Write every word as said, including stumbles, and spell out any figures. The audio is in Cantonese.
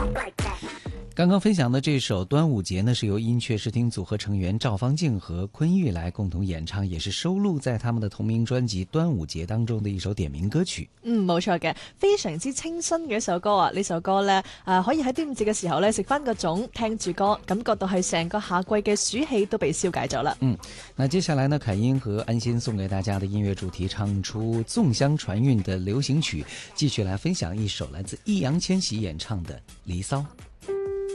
刚刚分享的这首《端午节》呢，是由音雀视听组合成员赵方静和昆玉来共同演唱，也是收錄在他們的同名專輯《端午節》當中的一首點名歌曲。 嗯，冇錯嘅，非常之清新嘅一首歌啊！呢首歌呢，誒、呃、可以喺端午節嘅時候呢食翻個粽，聽住歌，感覺到係成個夏季嘅暑氣都被消解咗啦。 嗯，那接下來呢，凱英和安心送給大家的音樂主題，唱出粽香傳韻的流行曲，繼續來分享一首來自易烊千璽演唱的《離騷》。